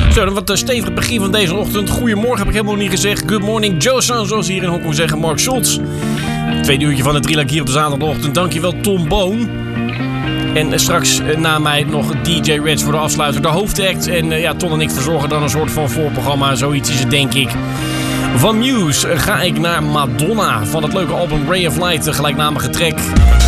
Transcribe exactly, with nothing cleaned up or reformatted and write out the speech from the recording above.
Zo, dan wat stevig begin van deze ochtend. Goedemorgen heb ik helemaal niet gezegd. Good morning, Joe-san, zoals ze hier in Hongkong zeggen. Mark Schultz. Tweede uurtje van de Trilak hier op de zaterdagochtend. Dankjewel, Tom Boon. En straks na mij nog D J Reds voor de afsluiter, de hoofdact. En uh, ja, Ton en ik verzorgen dan een soort van voorprogramma. Zoiets is het, denk ik. Van Muse ga ik naar Madonna. Van het leuke album Ray of Light, de gelijknamige track.